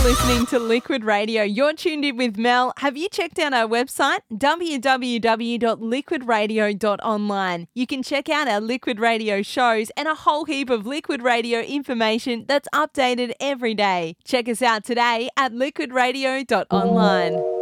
listening to Liquid Radio. You're tuned in with Mel. Have you checked out our website? www.liquidradio.online. You can check out our Liquid Radio shows and a whole heap of Liquid Radio information that's updated every day. Check us out today at liquidradio.online.